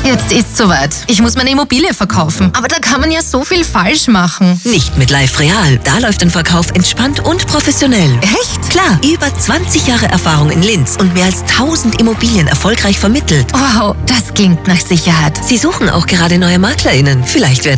Jetzt ist's soweit. Ich muss meine Immobilie verkaufen. Aber da kann man ja so viel falsch machen. Nicht mit Live Real. Da läuft ein Verkauf entspannt und professionell. Echt? Klar, über 20 Jahre Erfahrung in Linz und mehr als 1000 Immobilien erfolgreich vermittelt. Wow, das klingt nach Sicherheit. Sie suchen auch gerade neue MaklerInnen. Vielleicht wäre